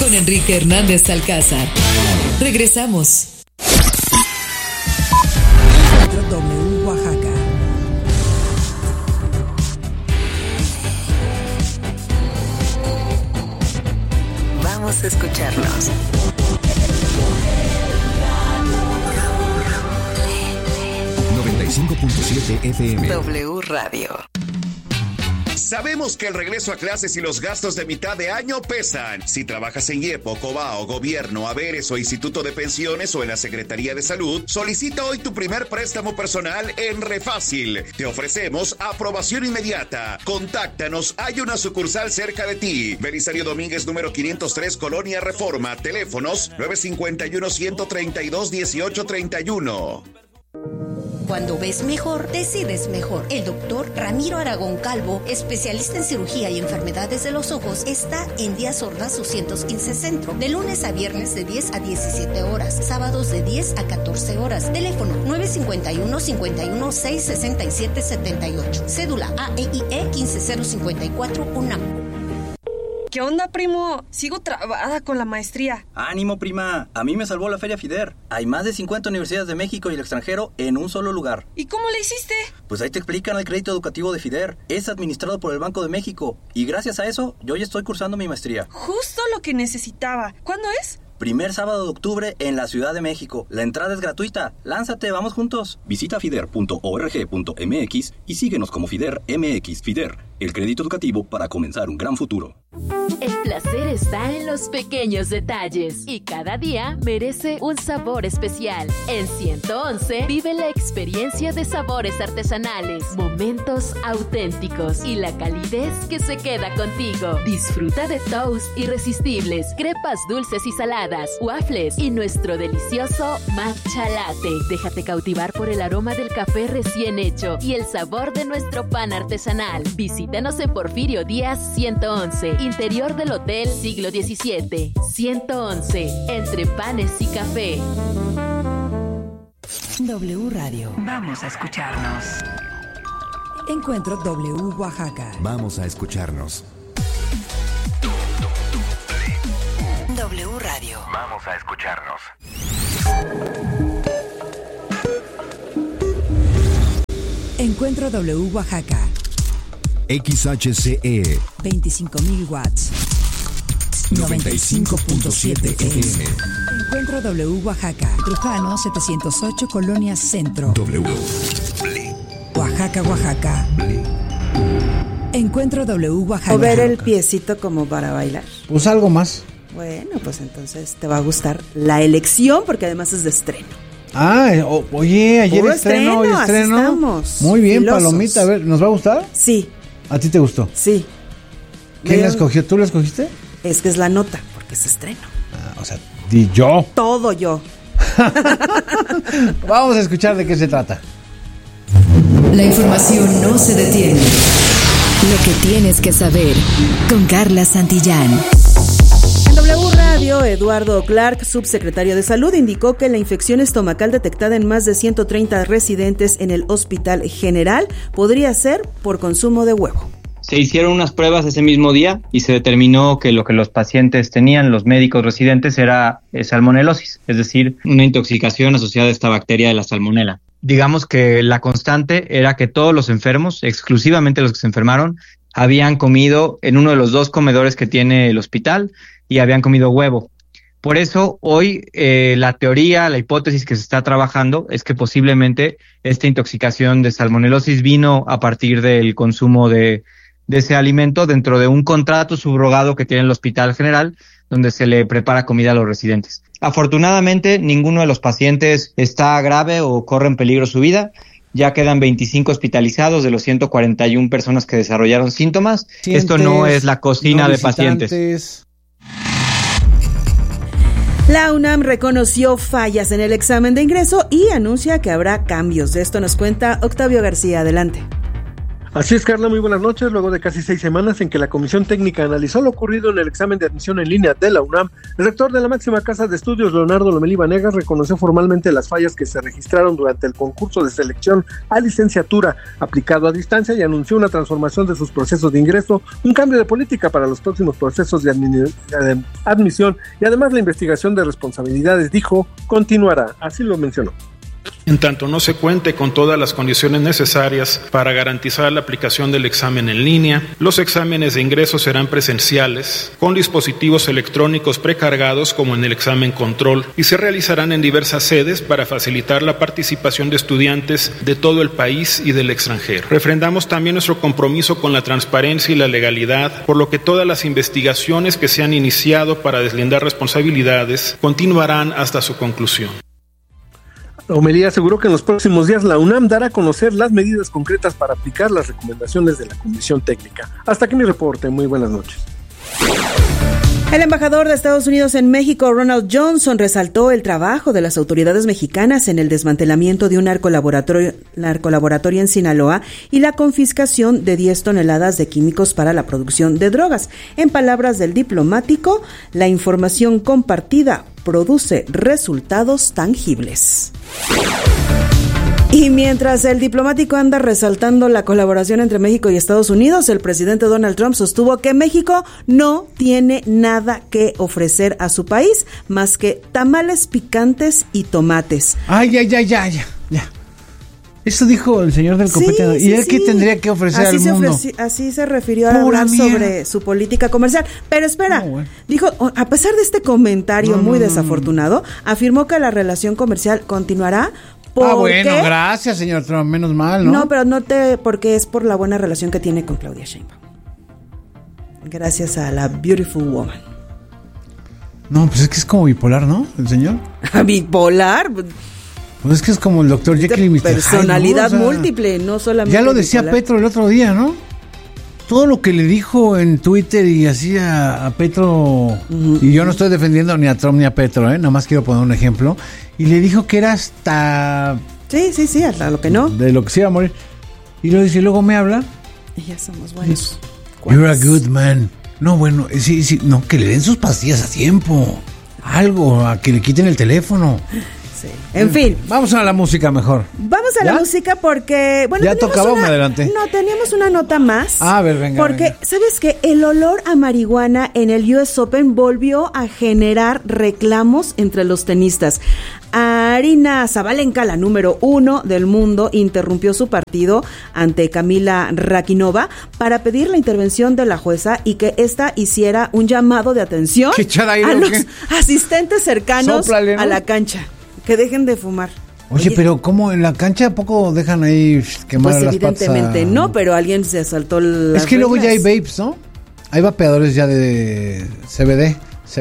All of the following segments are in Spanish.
con Enrique Hernández Alcázar. Regresamos. W Oaxaca. Vamos a escucharnos. FM. W Radio. Sabemos que el regreso a clases y los gastos de mitad de año pesan. Si trabajas en IEPO, COBAO, Gobierno, Haberes o Instituto de Pensiones o en la Secretaría de Salud, solicita hoy tu primer préstamo personal en Refácil. Te ofrecemos aprobación inmediata. Contáctanos, hay una sucursal cerca de ti. Belisario Domínguez, número 503, Colonia Reforma. Teléfonos 951-132-1831. Cuando ves mejor, decides mejor. El doctor Ramiro Aragón Calvo, especialista en cirugía y enfermedades de los ojos, está en Díaz Ordaz 215 Centro, de lunes a viernes de 10 a 17 horas, sábados de 10 a 14 horas. Teléfono 951-516-6778. Cédula AEIE 15054 UNAM. ¿Qué onda, primo? Sigo trabada con la maestría. ¡Ánimo, prima! A mí me salvó la Feria FIDER. Hay más de 50 universidades de México y el extranjero en un solo lugar. ¿Y cómo le hiciste? Pues ahí te explican el crédito educativo de FIDER. Es administrado por el Banco de México. Y gracias a eso, yo ya estoy cursando mi maestría. Justo lo que necesitaba. ¿Cuándo es? Primer sábado de octubre en la Ciudad de México. La entrada es gratuita. Lánzate, vamos juntos. Visita fider.org.mx y síguenos como FIDER MX. FIDER, el crédito educativo para comenzar un gran futuro. El placer está en los pequeños detalles y cada día merece un sabor especial. En 111 vive la experiencia de sabores artesanales, momentos auténticos y la calidez que se queda contigo. Disfruta de toast irresistibles, crepas dulces y saladas, waffles y nuestro delicioso matcha latte. Déjate cautivar por el aroma del café recién hecho y el sabor de nuestro pan artesanal. Visítanos en Porfirio Díaz 111, interior del Hotel Siglo XVII. 111, entre panes y café. W Radio. Vamos a escucharnos. Encuentro W Oaxaca. Vamos a escucharnos. W Radio. Vamos a escucharnos. Encuentro W Oaxaca. XHCE 25.000 watts. 95.7 FM. Encuentro W Oaxaca. Trujano 708, Colonia Centro. W. Oaxaca, Oaxaca. Encuentro W Oaxaca. ¿Mover el piecito como para bailar? Pues algo más. Bueno, pues entonces te va a gustar la elección porque además es de estreno. Ah, oye, ayer Puro estreno, hoy estreno. Estamos. Muy bien, Filosos. Palomita, a ver, ¿nos va a gustar? Sí. ¿A ti te gustó? Sí. ¿Quién la escogió? ¿Tú la escogiste? Es que es la nota, porque es estreno. Ah, o sea, di yo. Todo yo. Vamos a escuchar de qué se trata. La información no se detiene. Lo que tienes que saber con Carla Santillán. En W Radio, Eduardo Clark, subsecretario de Salud, indicó que la infección estomacal detectada en más de 130 residentes en el Hospital General podría ser por consumo de huevo. Se hicieron unas pruebas ese mismo día y se determinó que lo que los pacientes tenían, los médicos residentes, era salmonelosis, es decir, una intoxicación asociada a esta bacteria de la salmonela. Digamos que la constante era que todos los enfermos, exclusivamente los que se enfermaron, habían comido en uno de los 2 comedores que tiene el hospital y habían comido huevo. Por eso hoy la teoría, la hipótesis que se está trabajando es que posiblemente esta intoxicación de salmonelosis vino a partir del consumo de ese alimento dentro de un contrato subrogado que tiene el Hospital General, donde se le prepara comida a los residentes. Afortunadamente, ninguno de los pacientes está grave o corre en peligro su vida. Ya quedan 25 hospitalizados de los 141 personas que desarrollaron síntomas. Esto no es la cocina de pacientes. La UNAM reconoció fallas en el examen de ingreso y anuncia que habrá cambios. De esto nos cuenta Octavio García. Adelante. Así es, Carla, muy buenas noches. Luego de casi 6 semanas en que la Comisión Técnica analizó lo ocurrido en el examen de admisión en línea de la UNAM, el rector de la máxima casa de estudios, Leonardo Lomelí Vanegas, reconoció formalmente las fallas que se registraron durante el concurso de selección a licenciatura aplicado a distancia y anunció una transformación de sus procesos de ingreso, un cambio de política para los próximos procesos de admisión y además la investigación de responsabilidades, dijo, continuará. Así lo mencionó. En tanto no se cuente con todas las condiciones necesarias para garantizar la aplicación del examen en línea, los exámenes de ingreso serán presenciales, con dispositivos electrónicos precargados como en el examen control, y se realizarán en diversas sedes para facilitar la participación de estudiantes de todo el país y del extranjero. Refrendamos también nuestro compromiso con la transparencia y la legalidad, por lo que todas las investigaciones que se han iniciado para deslindar responsabilidades continuarán hasta su conclusión. Lomelí aseguró que en los próximos días la UNAM dará a conocer las medidas concretas para aplicar las recomendaciones de la Comisión Técnica. Hasta aquí mi reporte. Muy buenas noches. El embajador de Estados Unidos en México, Ronald Johnson, resaltó el trabajo de las autoridades mexicanas en el desmantelamiento de un narcolaboratorio en Sinaloa y la confiscación de 10 toneladas de químicos para la producción de drogas. En palabras del diplomático, la información compartida produce resultados tangibles. Y mientras el diplomático anda resaltando la colaboración entre México y Estados Unidos, el presidente Donald Trump sostuvo que México no tiene nada que ofrecer a su país más que tamales picantes y tomates. Ay, ya. Eso dijo el señor del copete. ¿Y él qué tendría que ofrecer al mundo? Así se refirió a hablar sobre su política comercial. Pero espera, dijo, a pesar de este comentario muy desafortunado, afirmó que la relación comercial continuará. Bueno, gracias, señor Trump, menos mal, ¿no? No, pero porque es por la buena relación que tiene con Claudia Sheinbaum. Gracias a la Beautiful Woman. No, pues es que es como bipolar, ¿no? El señor. ¿Bipolar? Pues es que es como el doctor Jekyll y Mr. Hyde. Personalidad múltiple, no solamente. Ya lo decía bipolar. Petro el otro día, ¿no? Todo lo que le dijo en Twitter y así a Petro, y yo no estoy defendiendo ni a Trump ni a Petro, nada más quiero poner un ejemplo, y le dijo que era hasta... Sí, hasta lo que no. De lo que se iba a morir. Y luego dice, luego me habla. Y ya somos buenos. You're a good man. No, bueno, sí, no, que le den sus pastillas a tiempo. Algo, a que le quiten el teléfono. Sí. En fin. Vamos a la música mejor. Vamos a la música porque... Bueno, ¿ya tocaba o me adelanté? No, teníamos una nota más. A ver, venga. Porque, ¿sabes qué? El olor a marihuana en el US Open volvió a generar reclamos entre los tenistas. Aryna Sabalenka, la número 1 del mundo, interrumpió su partido ante Kamila Rakhimova para pedir la intervención de la jueza y que ésta hiciera un llamado de atención a los asistentes cercanos a la cancha. Que dejen de fumar. Oye, pero ¿cómo en la cancha a poco dejan ahí quemar pues las patas? Pues evidentemente no, pero alguien se saltó las Es que reglas. luego ya hay vapes, ¿no? Hay vapeadores ya de CBD. Se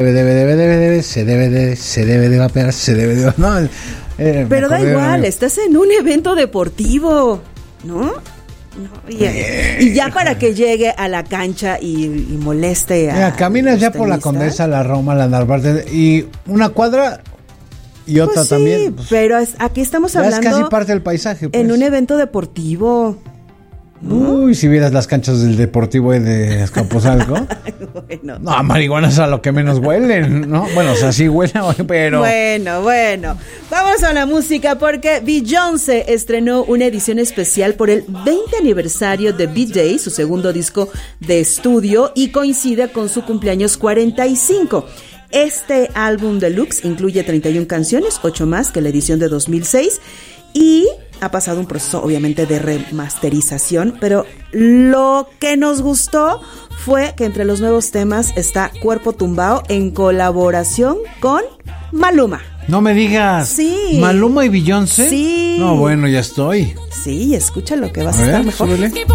debe de vapear, no, pero da igual, estás en un evento deportivo, ¿no? Y ya para que llegue a la cancha y moleste a... caminas ya por la Condesa, la Roma, la Narvarte y una cuadra y otra pues sí, también. Pues, pero aquí estamos hablando... Es casi parte del paisaje. Pues. En un evento deportivo. ¿No? Uy, si vieras las canchas del Deportivo de Azcapotzalco. Bueno. No, marihuana es a lo que menos huelen, ¿no? Bueno, o sea, sí huele, pero... Bueno. Vamos a la música porque Beyoncé estrenó una edición especial por el 20 aniversario de B-Day, su segundo disco de estudio, y coincide con su cumpleaños 45. Este álbum deluxe incluye 31 canciones, 8 más que la edición de 2006, y ha pasado un proceso obviamente de remasterización, pero lo que nos gustó fue que entre los nuevos temas está Cuerpo Tumbao en colaboración con Maluma. No me digas. Sí. ¿Maluma y Beyoncé? Sí. No, bueno, ya estoy. Sí, escúchalo que vas a estar mejor. Súbele.